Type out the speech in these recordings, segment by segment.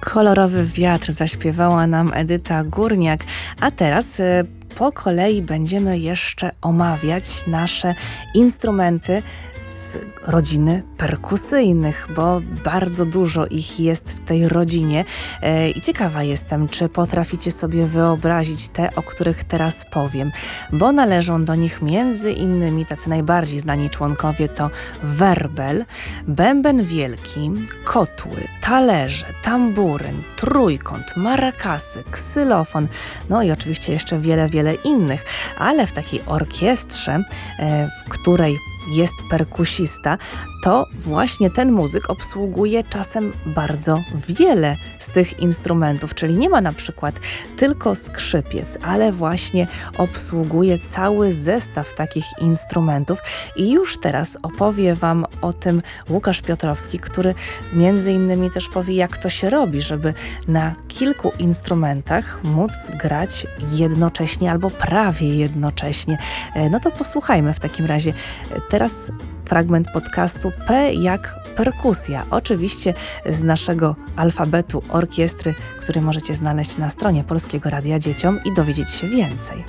Kolorowy wiatr zaśpiewała nam Edyta Górniak, a teraz po kolei będziemy jeszcze omawiać nasze instrumenty z rodziny perkusyjnych, bo bardzo dużo ich jest w tej rodzinie i ciekawa jestem, czy potraficie sobie wyobrazić te, o których teraz powiem, bo należą do nich między innymi tacy najbardziej znani członkowie to werbel, bęben wielki, kotły, talerze, tamburyn, trójkąt, marakasy, ksylofon, no i oczywiście jeszcze wiele, wiele innych, ale w takiej orkiestrze, w której jest perkusista, to właśnie ten muzyk obsługuje czasem bardzo wiele z tych instrumentów, czyli nie ma na przykład tylko skrzypiec, ale właśnie obsługuje cały zestaw takich instrumentów i już teraz opowie Wam o tym Łukasz Piotrowski, który między innymi też powie, jak to się robi, żeby na kilku instrumentach móc grać jednocześnie albo prawie jednocześnie. No to posłuchajmy w takim razie. Teraz fragment podcastu P jak perkusja. Oczywiście z naszego alfabetu orkiestry, który możecie znaleźć na stronie Polskiego Radia Dzieciom i dowiedzieć się więcej.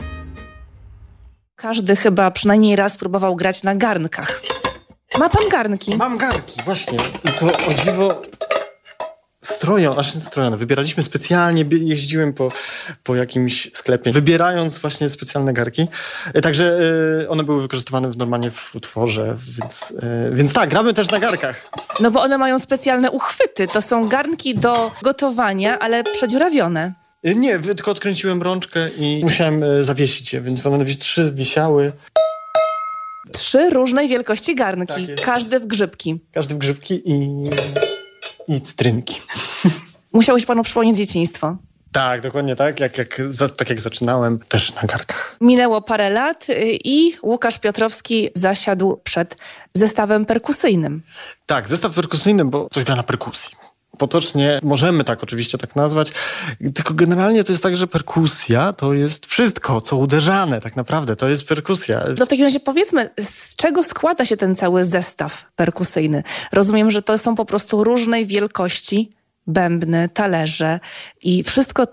Każdy chyba przynajmniej raz próbował grać na garnkach. Ma pan garnki? Mam garnki, właśnie. I to o dziwo strojone. Wybieraliśmy specjalnie, jeździłem po jakimś sklepie, wybierając właśnie specjalne garki. Także one były wykorzystywane normalnie w utworze, więc tak, gramy też na garkach. No bo one mają specjalne uchwyty. To są garnki do gotowania, ale przedziurawione. Nie, tylko odkręciłem rączkę i musiałem zawiesić je, więc one 3 wisiały. 3 różnej wielkości garnki, Tak jest. każdy w grzybki. Każdy w grzybki i cytrynki. Musiało się panu przypomnieć dzieciństwo. Tak, dokładnie tak. Tak jak zaczynałem, też na garkach. Minęło parę lat i Łukasz Piotrowski zasiadł przed zestawem perkusyjnym. Tak, zestaw perkusyjny, bo ktoś gra na perkusji. Potocznie możemy tak oczywiście tak nazwać, tylko generalnie to jest tak, że perkusja to jest wszystko, co uderzane tak naprawdę, to jest perkusja. No w takim razie powiedzmy, z czego składa się ten cały zestaw perkusyjny? Rozumiem, że to są po prostu różnej wielkości bębny, talerze i wszystko